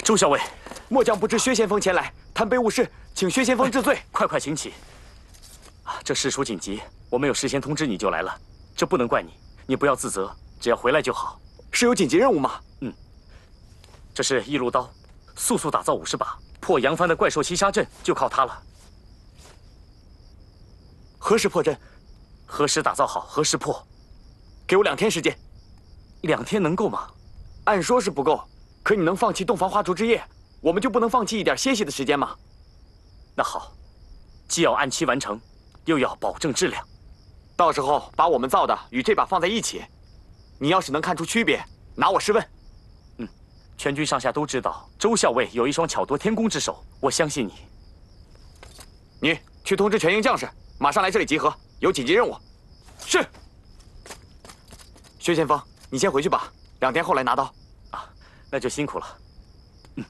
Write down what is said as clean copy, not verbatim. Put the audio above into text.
周校尉， 末将不知薛先锋前来，贪杯误事，请薛先锋治罪。 快请起。啊，这事属紧急，我没有事先通知你就来了，这不能怪你，你不要自责，只要回来就好。 是有紧急任务吗？ 这是一路刀，速打造50把，破扬帆的怪兽西沙阵就靠它了。 何时破阵？ 何时打造好，何时破。 给我2天时间。 2天能够吗？ 按说是不够，可你能放弃洞房花烛之夜，我们就不能放弃一点歇息的时间吗？ 那好，既要按期完成，又要保证质量。 到时候把我们造的与这把放在一起，你要是能看出区别，拿我试问。 全军上下都知道周校尉有一双巧夺天工之手，我相信你。 你去通知全营将士，马上来这里集合，有紧急任务。是。薛先锋，你先回去吧，2天后来拿刀。 啊，那就辛苦了。